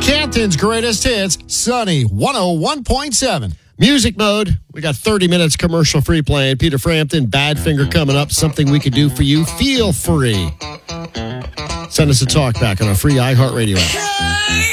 Canton's greatest hits, Sunny 101.7. Music mode. We got 30 minutes commercial free playing. Peter Frampton, Badfinger coming up. Something we could do for you. Feel free. Send us a talk back on our free iHeartRadio app.